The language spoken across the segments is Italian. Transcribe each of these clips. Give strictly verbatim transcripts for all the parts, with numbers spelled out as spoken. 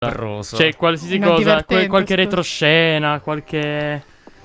Roso. Cioè, qualsiasi Una cosa, divertente, quel- qualche scusa. retroscena, qualche...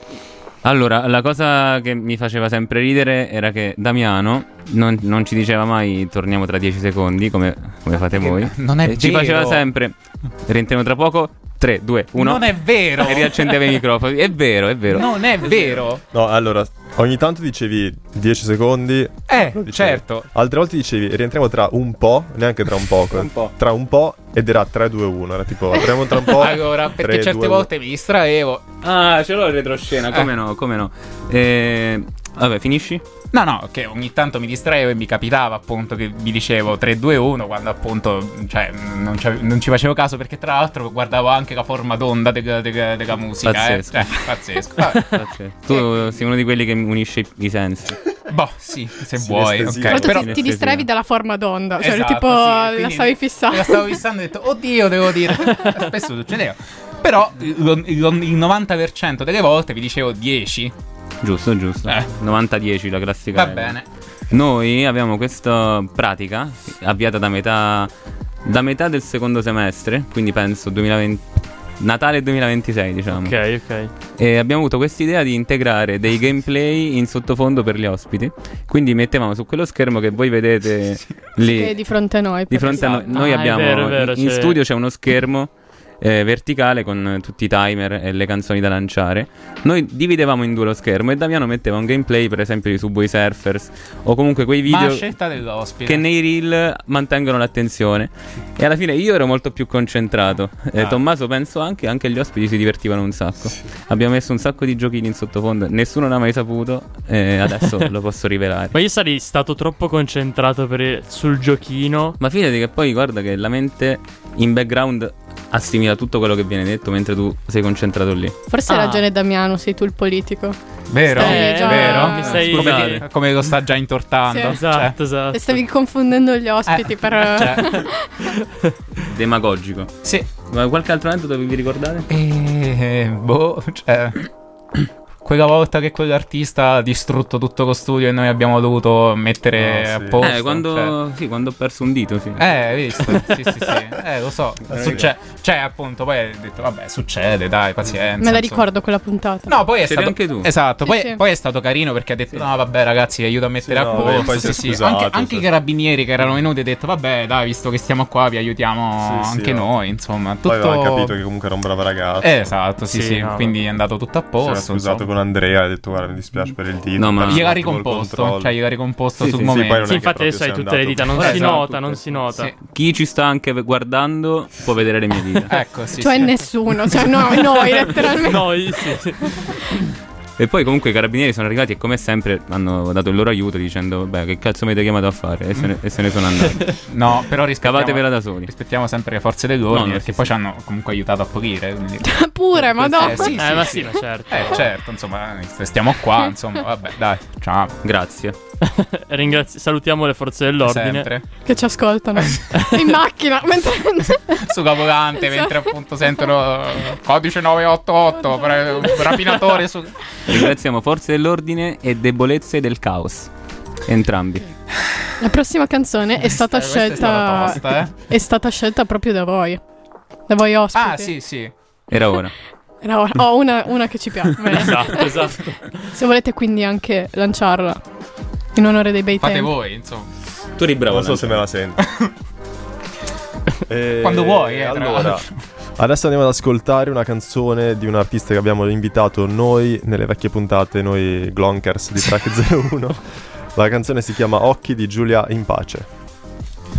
Allora, la cosa che mi faceva sempre ridere era che Damiano non, non ci diceva mai torniamo tra dieci secondi, come, come fate voi. Non è E ci vero. faceva sempre rientriamo tra poco, tre, due, uno. Non è vero. E riaccendeva i microfoni. È vero, è vero. Non è vero. No, allora, ogni tanto dicevi dieci secondi. Eh, lo dicevi. certo. Altre volte dicevi rientriamo tra un po', neanche tra un poco. Un po'. Tra un po' ed era tre, due, uno. Era tipo, rientriamo tra un po'. Allora, perché tre, certe due, volte mi distraevo. Ah, ce l'ho il retroscena, come no, come no. Eh, vabbè, finisci? No, no, che ogni tanto mi distraevo e mi capitava appunto che vi dicevo tre, due, uno quando appunto, cioè, non, ci- non ci facevo caso perché tra l'altro guardavo anche la forma d'onda della de, de, de musica. Pazzesco. Eh. Cioè, pazzesco. Vabbè. Ok. Tu sei uno di quelli che unisce i, i sensi. Boh, sì, se Sì, vuoi. l'estesia. Ok, Poi tu però... ti, ti distraevi dalla forma d'onda. Cioè, Esatto, tipo, sì, la quindi stavi fissando. La stavo fissando e ho detto, oddio, devo dire. Spesso succedeva. Però il, il- il novanta per cento delle volte vi dicevo dieci. Giusto, giusto. Eh. novanta dieci, la classica. Va regola. bene. Noi abbiamo questa pratica avviata da metà da metà del secondo semestre, quindi penso duemilaventi, Natale duemilaventisei, diciamo. Ok, ok. E abbiamo avuto quest'idea di integrare dei gameplay in sottofondo per gli ospiti. Quindi mettevamo su quello schermo che voi vedete lì Che è di fronte a noi. di fronte a noi. Esatto. Noi Ah, è abbiamo vero, è vero, in, in c'è- studio c'è uno schermo eh, verticale con tutti i timer e le canzoni da lanciare. Noi dividevamo in due lo schermo e Damiano metteva un gameplay, per esempio di Subway Surfers o comunque quei Ma a video scelta dell'ospite. che nei reel mantengono l'attenzione. E alla fine io ero molto più concentrato. E Ah. Tommaso penso anche, anche gli ospiti si divertivano un sacco. Abbiamo messo un sacco di giochini in sottofondo. Nessuno l'ha mai saputo. E adesso lo posso rivelare. Ma io sarei stato troppo concentrato per- sul giochino. Ma fidati che poi guarda che la mente in background assimila tutto quello che viene detto mentre tu sei concentrato lì. Forse hai Ah. ragione Damiano, sei tu il politico. Vero? Stai già- Vero? mi stai- come, Scusate. come lo sta già intortando. Sì. Esatto, E esatto. stavi confondendo gli ospiti Eh, per... Cioè, Demagogico. sì. Ma qualche altro aneddoto vi ricordate? E boh, cioè quella volta che quell'artista ha distrutto tutto lo studio e noi abbiamo dovuto mettere No, a sì. posto. Eh, quando, cioè. sì, quando ho perso un dito, sì. Eh, hai visto? Sì, sì, sì. Eh, lo so. Succe- cioè, appunto, poi hai detto, vabbè, succede, dai, pazienza. Me la insomma. ricordo quella puntata. No, poi è C'eri stato anche tu. Esatto, Sì, poi, sì. poi è stato carino perché ha detto: no, vabbè, ragazzi, vi aiuto a mettere Sì, a no, posto. poi si è Sì, sì. scusato, Anche, anche sì. i carabinieri che erano venuti ha detto: vabbè, dai, visto che stiamo qua, vi aiutiamo Sì, sì, anche no. noi. Insomma, tutto. Poi aveva capito che comunque era un bravo ragazzo. Eh, esatto, sì, Sì, sì. no, Quindi è andato tutto a Si era posto. scusato insomma. con Andrea, ha detto guarda mi dispiace per il dito. No, ma- ho perso Gliel'ha un attimo il ricomposto, controllo. cioè gliel'ha ricomposto Sì, sul sì, sì, momento. poi non Sì, è che infatti proprio adesso hai sia tutte le andato- dita, non Eh, si esatto, nota, non si nota. Sì. Chi ci sta anche guardando può vedere le mie dita. Ecco, sì. Cioè sì. nessuno, cioè no, noi letteralmente. Noi sì. E poi comunque i carabinieri sono arrivati e come sempre hanno dato il loro aiuto dicendo vabbè che cazzo mi avete chiamato a fare e se ne, e se ne sono andati. No, però rispettiamo, Cavatevela da soli. rispettiamo sempre le forze dell'ordine No, no, perché sì, poi sì. ci hanno comunque aiutato a pulire. Quindi... Pure, ma no. Eh, sì, Eh, ma sì, ma certo. Eh, certo, insomma, stiamo qua, insomma, vabbè, dai, ciao. Grazie. Ringrazi- salutiamo le forze dell'ordine. Sempre. Che ci ascoltano. In macchina. Mentre... Su cavolante, mentre appunto sentono codice nove otto otto, pre- rapinatore su... Ringraziamo forze dell'ordine e debolezze del caos. Entrambi. La prossima canzone è stata Questa è scelta... stata tosta, eh. È stata scelta proprio da voi. Da voi ospiti. Ah, sì, sì. Era ora. Era ora- Ho una, una che ci piace. Bene. Esatto, esatto. Se volete quindi anche lanciarla in onore dei bei Fate tempi. voi, insomma. Tu eri bravo. Non so se me la sento. E Quando vuoi, eh, tra allora, l'altro. adesso andiamo ad ascoltare una canzone di un artista che abbiamo invitato noi nelle vecchie puntate, noi Glonkers di Track zero uno. La canzone si chiama Occhi di Giulia In Pace.